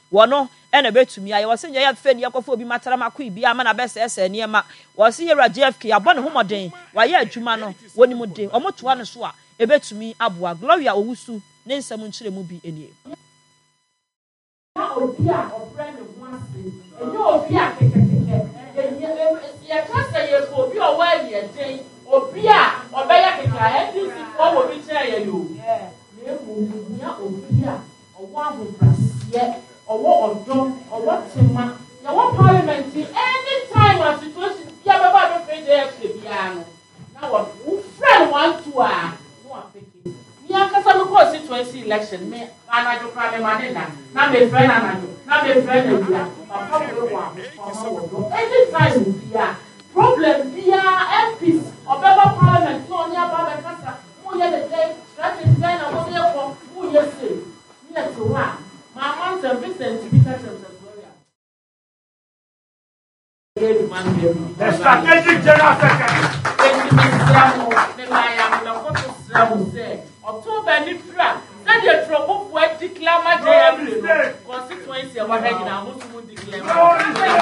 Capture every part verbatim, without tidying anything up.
wono e na betumi aye wo se ye fe ne yakofo obi matara mako ibi ama na bese ese ne ma wo se yewra J F K abone homoden wa ye adwuma no woni mu de omotoa no so a e betumi aboa Gloria Owusu ne nsam nkyere mu bi enie obi a obrane ho ase enye obi a kekekeke ye kasa ye ko obi o wa ye den obi a obeya keka N D C fo wo bi kire ye yo na emu nya obi a owo ahobrase owo odon owo tema ya wo parliament anytime a situation ya baba be J F K bia no na wo friend want to a no afeke ya kasa me ko twenty election me anajo pra me manena na me friend anajo na me friend ebia papa we wa for anytime bia problem bia M Ps obeba parliament no nya ba be kasa mo ye the day strategy na mo ye ko mo ye say me to ha ma man Saint Vincent bi ka Gloria the strategic general secretary October ni fra na the trouble for declare my J constituency of Hagina Musumu declare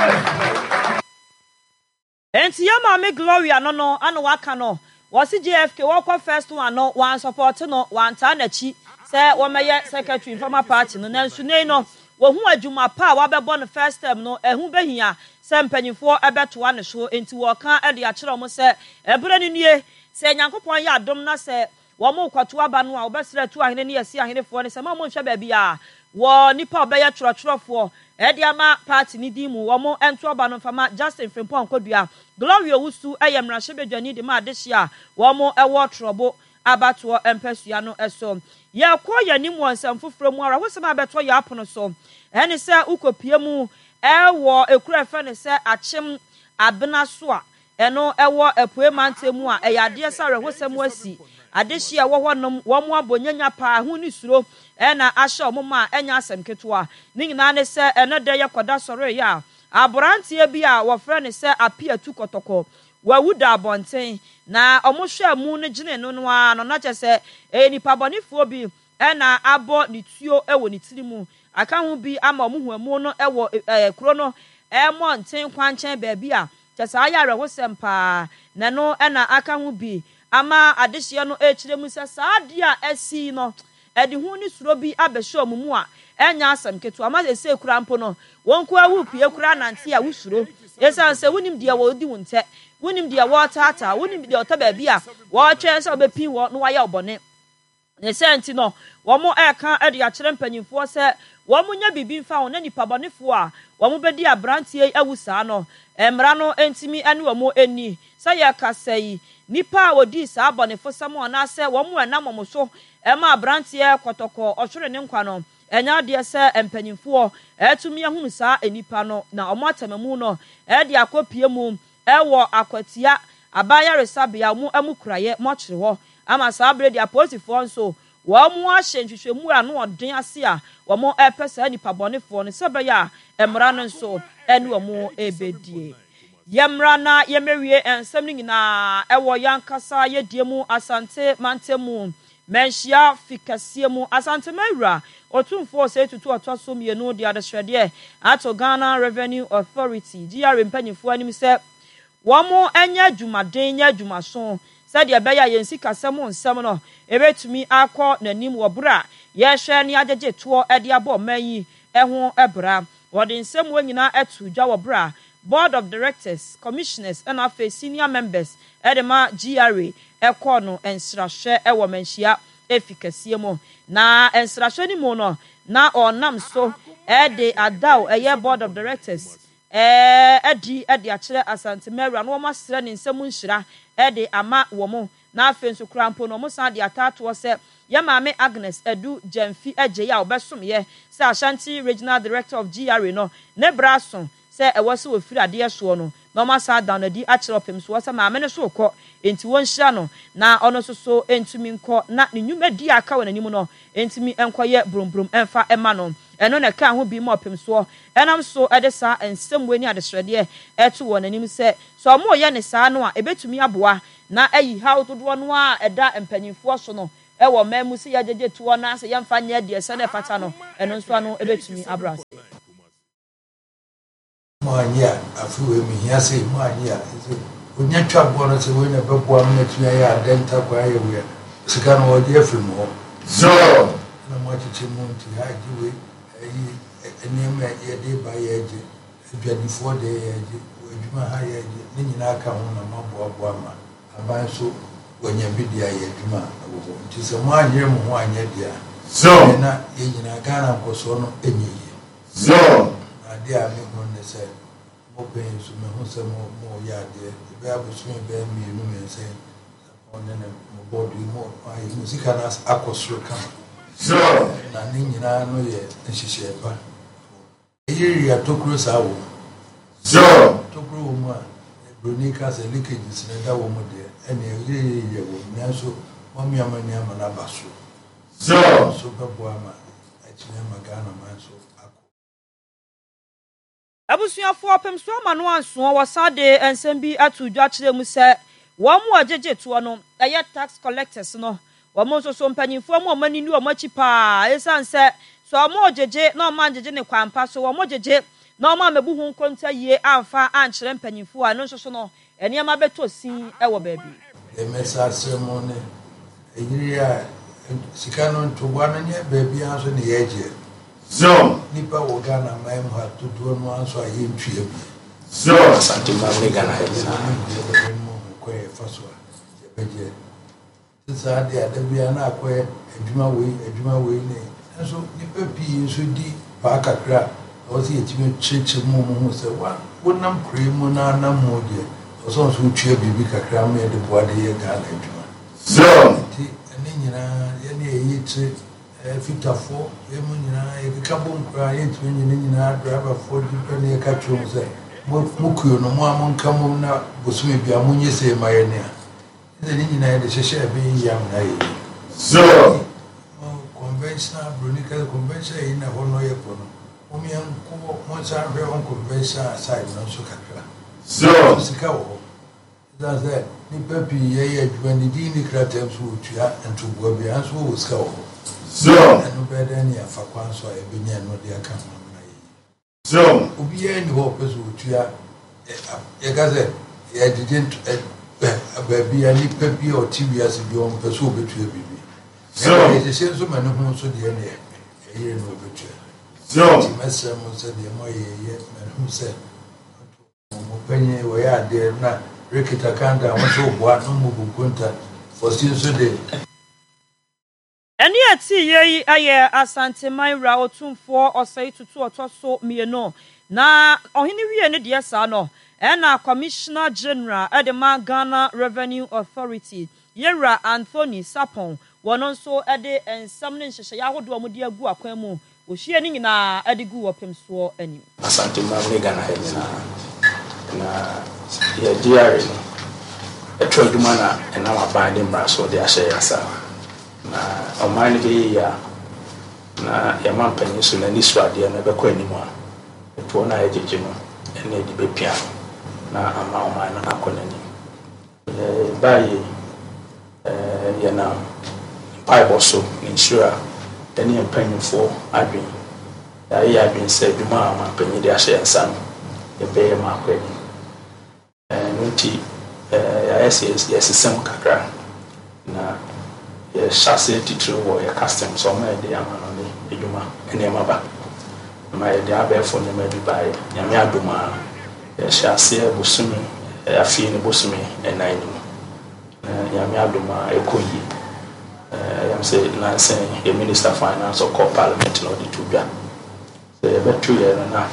enti ya ma me Gloria no no ana waka no wo si J F K wo kwa first one no one support no one ta na chi se wo meye secretary informal party no na nsu nei no wo hu adwuma pa wa bebo no first term no ehu behia se mpanyimfo ebetoa ne so enti wo ka e de a kire mo se ebere ni nie se Nyankopon ya adom na se wo mo kwato aba no a obesere tu ahene ne yesi ahenefo ne se ma mo nhwe ba bia wo nipa obeye chorochrofo e de ama party ni di mu wo mo ento aba no fama Justin Frimpong Kodua Gloria Owusu ayemra hyebedwani de ma adehia wo mo ewo trobo abato empesua no eso ye ko ye ni mu ansam foforo mu ara hosema beto ya apono so ene se ukopie mu ewo ekura fe ne se achim abena so a eno ewo epue mantemu a eyade sare hosem asi adehia wo honom wo mo abonyanya pa hu ni suro ena ahye omoma enya asem ketoa ni nyina ne se eno de ye koda sore ya abrante bi a wo fre ne se apia tu kotoko wa wuda abonten na omohwe mu ne gine no no a no na chese e nipa bonifo bi ena abo ni tuo ewo ni tirimu aka hu bi ama omuhuamu no ewo kuro no e monten kwanchen ba bi a chese ayare ho sempa na no ena aka hu bi ama adehye no e kiremu se saade a asi no edi hu ni suro bi abehye omumu a enya asem ketu ama ese kura mpo no wonko awu pie kura nante a wusuro yesa se wunim de wo di wonte wunim de wo tata wunim de ota ba bi a wo twen se obepin wo no waye obone ne senti no wo mo eka ede a kire mpanyimfo se wo mo nya bibi mfa wo na nipa bonefo a wo mo bedi abrantie awusa no emra no entimi ane wo mo eni se ye kasai nipa wodi sa bonefo samo na se wo mo enam mo so ema abrantie kotoko ohwere ne nkwa no enya de se empanyimfo etumi ehunu sa enipa no na omo atamamu no e de akopie mu ewo akwatia abaya resabia mu amukuraye mo kyere ho ama sa abredi aposifo nso wo mu ahye nhwehwemu a no odin ase a wo mo epesa nipa bonefo no sebe ya emra no nso ene wo mo ebedie yemra na yemewie ensem nyina ewo yankasa yediemu asante mantemu menhia fikasiemu asante mawura otumfo se tutu otoso mienu de adesrede ato Ghana Revenue Authority G R mpanyifo anim se wo mo enya dwumaden nya dwumaso se de beya yensi kasem nsem no ebetumi akọ nanim wo bra ye hwe ne agege to e de abo manyi eho ebra wo de nsem wanyina atu dwa wo bra Board of Directors, Commissioners, and afe senior members, edema G R A, ekọ no ensrahwe ewo menhia efikasie mo na ensrahwe ni mo no na onam so ede adaw eye Board of Directors eh edi edi a kire asante mawura no mo asre ne nsem nhira ede ama wo mo na afe nso krampo no mo san de atato se ye maame Agnes Edu Jemfi eje ya obesom ye se Ashanti Regional Director of G R A no ne braso se ewose wo firi ade so no no ma sa down adi a kire opem so wo se maame ne so kọ enti won hira no na ono so so entumi nkọ na ne nwumadi aka wona nim no entumi enkoye brombrom enfa ema no eno na ka ho bi ma opem so enam so ede sa ensem weni adesrede eto wona nim se so mo ye ne sa no a ebetumi aboa na ayi how to do no a eda empanyimfo so no ewo mamu se ya jeje to na se yemfa nya de se na fata no eno so ano ebetumi abra Moania, a few women here say, Moania, when you trap one as a winner, but one minute we are denta by a way. Second or dear for more. So, no more to moon to hide you a name a day by age, twenty-four day age, with my high age, Ninaka on a mob of Wama, a man so when you be the Ayajuma. It is a one year one year. so, Not in a Ghana was on any year. so, I dare me when they said, more pains to me, who said more yard there. The Bible swim bear me, and say, on then a body more. I music and as aquasur come. so, And I know yet, and she said, but here you are to cruise out. so, To grow woman, Brunicas and leakages and that woman there, and a year woman, so one yaman yaman abasu. so, Super Boama, actually, I'm a Ghana man, so. abusuafo pem so ma no anso wasade ensem bi atu dwakire mu se wo mo agege to no eye tax collectors no wo mo so so mpanyimfo mo mani ni wo machi pa esan se so mo agege na mo agege ne kwampa so wo mo agege na mo amebu hu nkonta yie amfa ankyere mpanyimfo a no so so no ene ma beto sin e wo baabi e mesa ceremony eyiri a sika no to bwana ne baabi anso ne yeje so, nipa wo Ghana mai mu ha to do no anso aye ntue bi so, Santima Ghana na mo ko e faso je beje tsa de adabia na akoye adwuma we adwuma we ne anso nipa pi so di pa kakra o si etime cheche mo mo se wa wonam kremu na na mo de o so so tue bibi kakra mo e de boade ye Ghana adwuma so, ti ene nyina ye ne eyi tre fitafo ye mo nyina ye ka bom kra ye tue nyina nyina driver for di pe ne ka tru mo se mo kuyo no mo amon ka mo na bosume bia mo nye se ma ye ne a ene nyina ye de hyehyɛ be yam na ye so, conventional Brunica convention in a hono ye pono mo mi an ko mo sa re on convention side no so kakra so, sika wo that that ni papi ye ye adwani di ni kratem so tua ntobo bia so wo sika wo so, no better ni afa kwan so e be nya no de aka mo na ye so, obi ye ni ho peso tua ye ga se ye didn't baby ani papi o tv as bi on peso obetua bibi so, ye se so manu ho so de ne ye no obetua so, ti mesra mo se de mo ye ye manu se mo penye wo ya de na rekita kanda mo so boa no mo bukunta for sin so de eni ati yeyi aye asante manra otumfo osai tutu otoso mieno na ohini wie ne de sa no ena commissioner general edema Ghana Revenue Authority Yera Anthony Sapon wono so ede ensam ne nhyehyɛ yahodo mo de agu akwan mu ohie ni nyina ede gu wopem so anim Asante Mamre Ghana na na ya diary no etwa duma na ena maban de mra so de ahye yasa na omani be ya na ya mampanyi so na nisu ade na bekọ animu a eto na ejeje no ena edi bepia na ama omani na akonani eh bayi eh ya na Bible so insure eni empanyifo adwen ya ya adwen se duma ama panyi de ahye yasa no ebe ma akwani eh nti eh ya ss yes sem kakra na ye chassis titro wo ye custom so ma de amano ni eduma ene ma ba ma ye de abefo ne ma bi bae nyame aduma ye chassis busumi afi ne busumi enan ni na nyame aduma ekoyi eh yam say na say ye minister finance or co parliament no de tudwa so ye betu ye na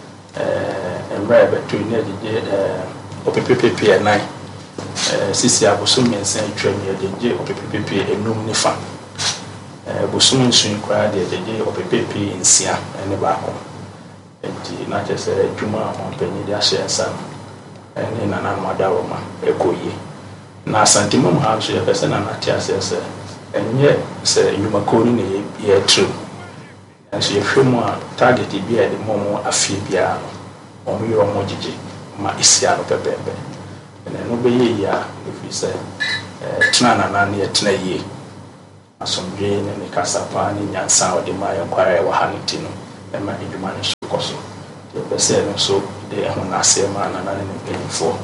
eh emra betu ne de eh oppp nine eh sisi abusumi nsen twam ye de oppp enum ni fa eh busumi nsun kwa de de oppp nsia ene ba ko enti na chese dwuma ampanyi de ahye nsa ene na na madawo ma ekoyi na asante mum ha so ye pese na na tia sese enye se dwuma ko ni ne ye true nso ye hwemu a target bi e de mum afie bia no omo yo mo gigi ma isia no pepembe ene no be ye ya if you say eh tuna na na ne tuna ye asomdwe ne ne kasapa ne nyansa ode ma ye kware wa hanti no e ma edwuma no so koso yɛpɛsɛ no so de ɛho n'aseɛ ma nana ne mpanyinfoɔ.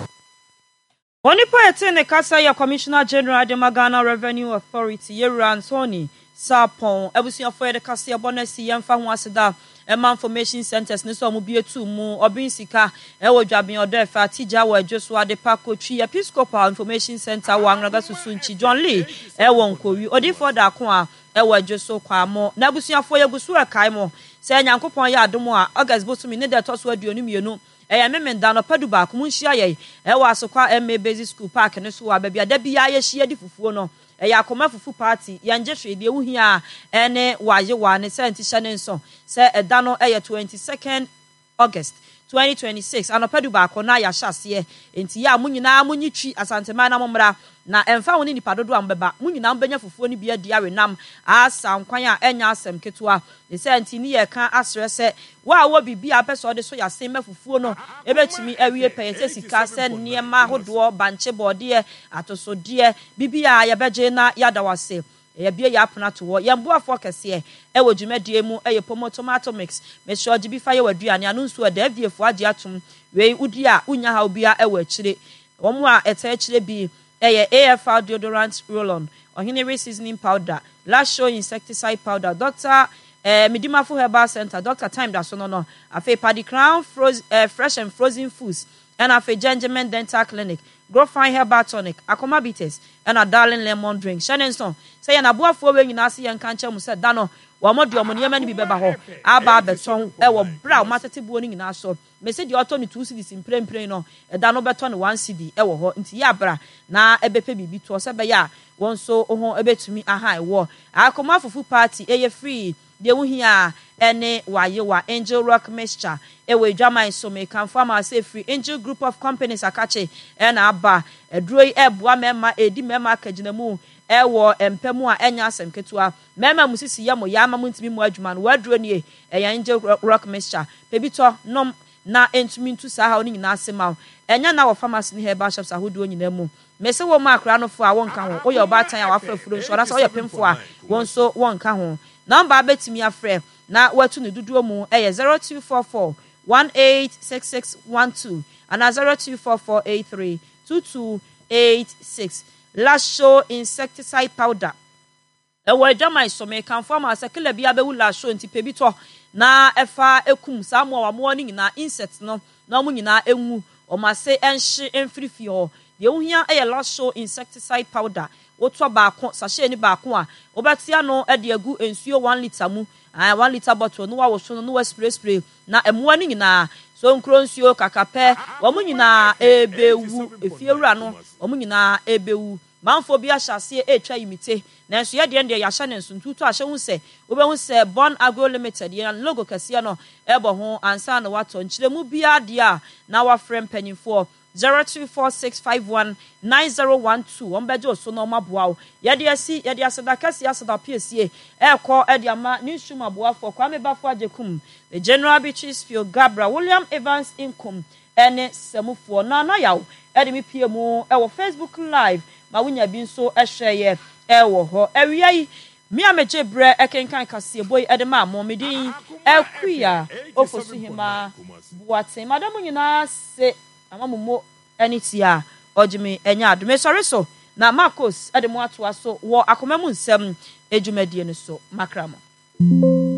Onipo etene kasa ya Commissioner General de Magana Revenue Authority Yewura Anthony Sapon ebusuafo ye de kasa bonasi yemfa ho aseda ema information centers ne so mo bie tu mu obin sika e wo dwaben odo fa tija wo adwoso ade pako twi Episcopal Information Center wa Angraga Susunchi John Lee e wo nkowi odifo da ko a e wo adwoso kwa mo na ebusuafo ye gusu e kai mo se Nyankopon ya adom a August bosumi ne de toso aduonu mienu eya memenda no padu ba ko munhia ye e wo asokwa M A Basic School Park ne so wa babia da bia ye hia di fufuo no eya akoma fufu party yanje hwede wuhia ene waye wa ne senti hye ne nso se eda no eye twenty-second August twenty twenty-six anopadu ba ko na ya hyase enti ya munyina munyitwi asantema na momra na emfa woni nipa dodo ambeba munyina mbenya fufuo ni bia dia wenam asa nkwan a enya asem ketua ne senti ni ye kan asre se wa wo bibia peso de so ya sem fufuo no ebetimi awie peyete sika se niema hodo banche bode atosode bibia ya beje na yadawase ya bia ya apna to wo yemboafo kese e wo dwumadie mu e pomo tomato mix me sure gibi fa ye waduane anu nso e da aviefo age atom we udi a unya ha obia e wa kire omo a eta kire bi e A F R deodorant roll-on ohine seasoning powder Lasho insecticide powder Doctor eh Midimafo Herbal Center Doctor Time da so no no afi Paddy Crown frozen uh, fresh and frozen foods and afi Gentleman Dental Clinic Grow Fine Herbal Tonic Akoma Bitters and a Darling Lemon Drink Shannon say na boafo we nyina se yanka nche mu se da no wo mo de omo ne ni bi beba ho aba beton e wo bra matete buo ni nyina so me se de auto ni two cedis imprempren no e da no beton one cedi e wo ho nti ya bra na ebepe bibi to se be ya won so ho ebetumi aha e wo Akoma fufu party e ye free de wo hia ene waye wa Angel Rock Mixture e we dwama so me kan farmer say free Angel Group of Companies akache e na aba eduro e boa mema edi mema kagina mu e wo empemu a enya asem ketua mema musisi ya mo ya ma muntimi mu adwuma no waduro nie e ya Angel Rock Mixture pebito nom na entumi ntu sa ha oni nyina asema enya na wo pharmacy ni herbal shops ahodo nyina mu mese wo ma akra no fo a wonka ho wo ye obatan a wafrafuro nso ora sa wo ye pemfo a won so wonka ho number abetimi afre na watu ne duduo mu e zero two four four one eight six six one two and zero two four four eight three two two eight six Lasho insecticide powder e wo dwama isome kan form asekele bia be wu Lasho ntipe bi to na efa ekum samu wa mo ni nyina insect no na mo nyina enwu o ma se enhye emfirifi ho de ohia e Lasho insecticide powder woto ba ko sachet ni ba ko a obetia no e de agu ensuo one liter mu ah one liter bottle no wa wo so no wa spray spray na emoa ni nyina so nkro nsuo kakape wo mo nyina ebewu efiewura no wo mo nyina ebewu manfo bi ahyase etwa imite na nso ye de de ya hye ne nso ntutu ahye hu se obehu se Born Agro Limited ye logo kase no ebo ho ansa na wato nkyeremu bia de a na wa frem panyinfo zero two four six five one nine zero one two ombejo so no maboa ye de asi ye de aseda kase aseda piesie e ko e de ama ni nsuma boa fo kwa mebafo ajekum the General Beaches Field Gabra William Evans Income ene semufo na na yawo e de mi pie mu e wo Facebook live ma wunya bi nso ehweye e wo ho awia yi mi ameje bre ekenkan kase boy e de ma mo medin akuya ofosu hima buate madam nyina se amamumo enitia ojimi enya adome sorry so na Marcos e de mo atoa so wo akomam nsem ejumadi ne so makramo